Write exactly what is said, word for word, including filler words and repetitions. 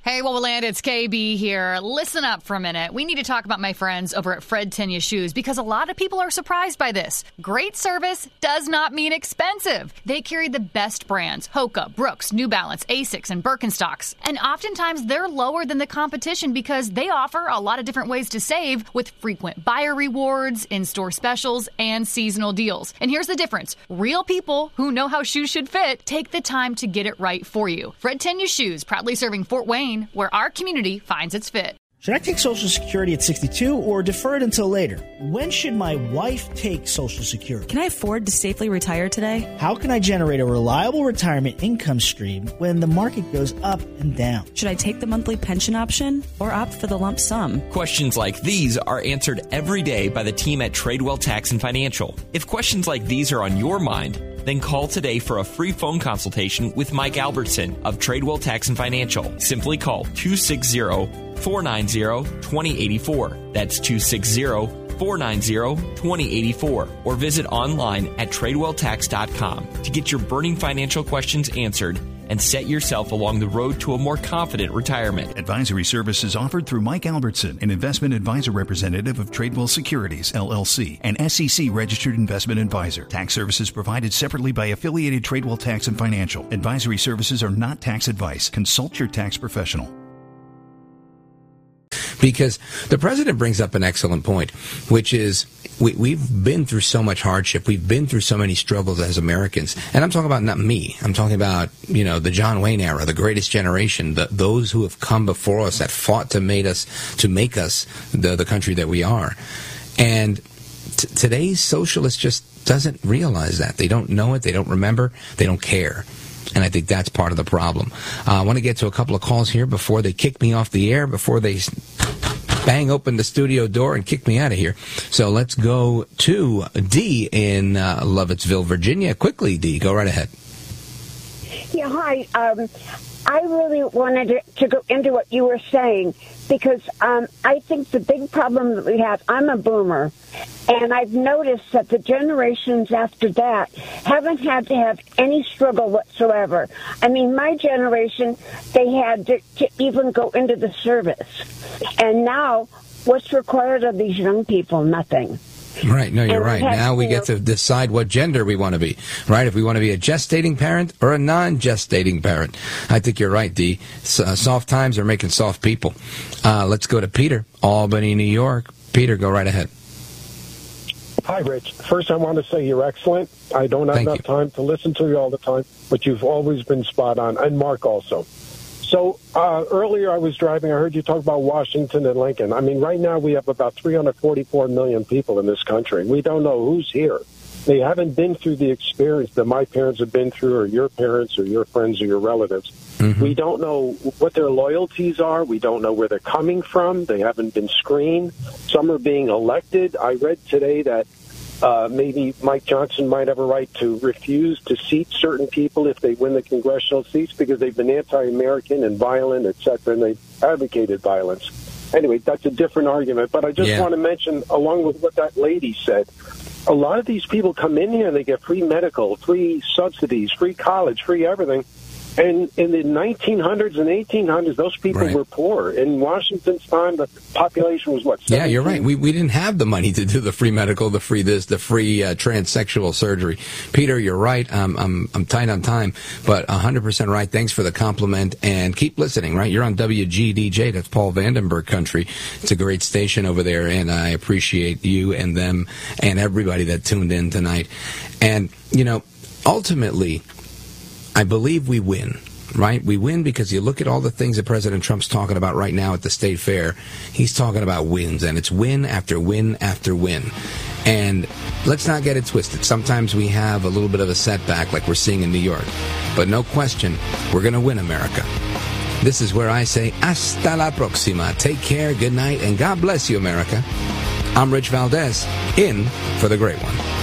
Hey, Woboland, it's K B here. Listen up for a minute. We need to talk about my friends over at Fred Tenya Shoes because a lot of people are surprised by this. Great service does not mean expensive. They carry the best brands, Hoka, Brooks, New Balance, Asics, and Birkenstocks. And oftentimes they're lower than the competition because they offer a lot of different ways to save with frequent buyer rewards, in-store specials, and seasonal deals. And here's the difference. Real people who know how shoes should fit take the time to get it right for you. Fred Tenya Shoes, proudly serving Fort Wayne, where our community finds its fit. Should I take Social Security at sixty-two or defer it until later? When should my wife take Social Security? Can I afford to safely retire today? How can I generate a reliable retirement income stream when the market goes up and down? Should I take the monthly pension option or opt for the lump sum? Questions like these are answered every day by the team at Tradewell Tax and Financial. If questions like these are on your mind, then call today for a free phone consultation with Mike Albertson of Tradewell Tax and Financial. Simply call two six zero, four nine zero, two zero eight four. That's two six zero, four nine zero, two zero eight four. Or visit online at tradewell tax dot com to get your burning financial questions answered and set yourself along the road to a more confident retirement. Advisory services offered through Mike Albertson, an investment advisor representative of Tradewell Securities, L L C, an S E C-registered investment advisor. Tax services provided separately by affiliated Tradewell Tax and Financial. Advisory services are not tax advice. Consult your tax professional. Because the president brings up an excellent point, which is we, we've been through so much hardship. We've been through so many struggles as Americans. And I'm talking about not me. I'm talking about, you know, the John Wayne era, the greatest generation, the, those who have come before us that fought to make us, to make us the, the country that we are. And t- today's socialist just doesn't realize that. They don't know it. They don't remember. They don't care. And I think that's part of the problem. Uh, I want to get to a couple of calls here before they kick me off the air, before they bang open the studio door and kick me out of here. So let's go to Dee in uh, Lovettsville, Virginia. Quickly, Dee, go right ahead. Yeah, hi. Um, I really wanted to, to go into what you were saying because um, I think the big problem that we have, I'm a boomer, and I've noticed that the generations after that haven't had to have any struggle whatsoever. I mean, my generation, they had to, to even go into the service. And now, what's required of these young people? Nothing. Right. No, you're and right. Now we get to decide what gender we want to be, right? If we want to be a gestating parent or a non-gestating parent. I think you're right, Dee. S- uh, soft times are making soft people. Uh, let's go to Peter, Albany, New York. Peter, go right ahead. Hi, Rich. First, I want to say you're excellent. I don't have Thank enough you. time to listen to you all the time, but you've always been spot on, and Mark also. So uh, earlier I was driving, I heard you talk about Washington and Lincoln. I mean, right now we have about three hundred forty-four million people in this country. We don't know who's here. They haven't been through the experience that my parents have been through, or your parents, or your friends, or your relatives. Mm-hmm. We don't know what their loyalties are. We don't know where they're coming from. They haven't been screened. Some are being elected. I read today that Uh, maybe Mike Johnson might have a right to refuse to seat certain people if they win the congressional seats because they've been anti-American and violent, et cetera, and they've advocated violence. Anyway, that's a different argument. But I just yeah. want to mention, along with what that lady said, a lot of these people come in here and they get free medical, free subsidies, free college, free everything. And in the nineteen hundreds and eighteen hundreds, those people right. were poor. In Washington's time, the population was what? Yeah, you're right. We we didn't have the money to do the free medical, the free this, the free uh, transsexual surgery. Peter, you're right. Um, I'm I'm tight on time, but one hundred percent right. Thanks for the compliment, and keep listening. Right, you're on W G D J. That's Paul Vandenberg country. It's a great station over there, and I appreciate you and them and everybody that tuned in tonight. And you know, ultimately, I believe we win, right? We win because you look at all the things that President Trump's talking about right now at the State Fair. He's talking about wins, and it's win after win after win. And let's not get it twisted. Sometimes we have a little bit of a setback like we're seeing in New York. But no question, we're going to win, America. This is where I say, hasta la próxima. Take care, good night, and God bless you, America. I'm Rich Valdez, in for the great one.